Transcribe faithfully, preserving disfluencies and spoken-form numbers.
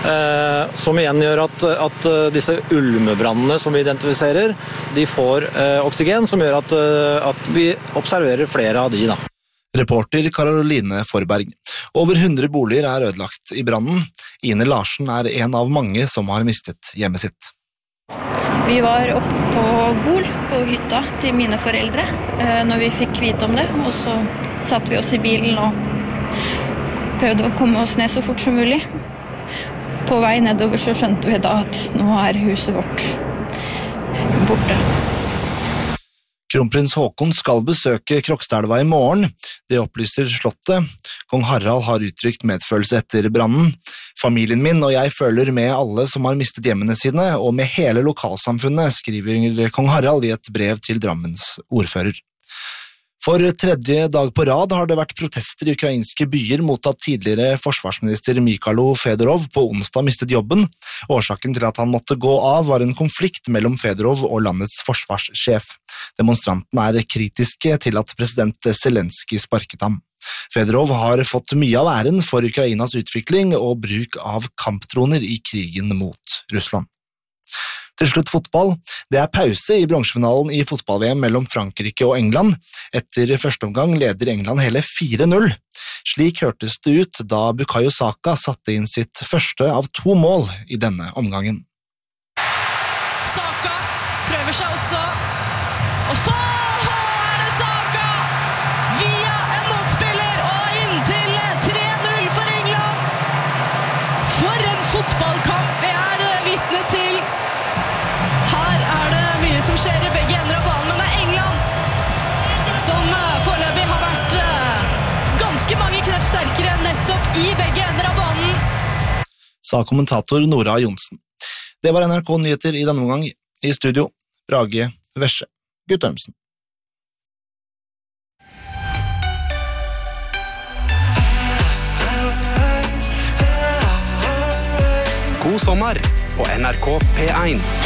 eh, som igjen gjør at, at disse ulmebrannene som vi identifiserer, de får eh, oksygen, som gjør at, at vi observerer flere av de da. Reporter Caroline Forberg. Over hundre boliger er ødelagt i brannen. Ine Larsen er en av mange som har mistet hjemmet sitt. Vi var oppe på Gol, på hytta til mine foreldre, når vi fikk vite om det, og så satt vi oss i bilen og prøvde å komme oss ned så fort som mulig. På vei nedover så skjønte vi da at nå er huset vårt borte. Kronprins Haakon skal besøke Krokstadelva i morgen. Det opplyser slottet. Kong Harald har uttrykt medfølelse etter brannen. Familien min og jeg føler med alle som har mistet hjemmene sine, og med hele lokalsamfunnet, skriver kong Harald i et brev til Drammens ordfører. For tredje dag på rad har det vært protester i ukrainske byer mot at tidligere forsvarsminister Mykhailo Fedorov på onsdag mistet jobben. Årsaken til at han måtte gå av var en konflikt mellom Fedorov og landets forsvarssjef. Demonstrantene er kritiske til at president Zelensky sparket ham. Fedorov har fått mye av æren for Ukrainas utvikling og bruk av kampdroner i krigen mot Russland. Til slutt fotball. Det er pause i bronsefinalen i fotball-V M mellom Frankrike og England. Etter første omgang leder England hele fire null. Slik hørtes det ut da Bukayo Saka satte inn sitt første av to mål i denne omgangen. Saka prøver seg også, og så er det Saka via en motspiller og inn til tre null for England. For en fotballkamp vi er vitne til. Her er det mye som skjer i begge ender av banen, men det er England som foreløpig har vært ganske mange knepp sterkere nettopp i begge ender av banen. Sa kommentator Nora Jonsen. Det var N R K Nyheter i denne omgang. I studio, Brage Vesje Guttormsen. God sommer på N R K P en.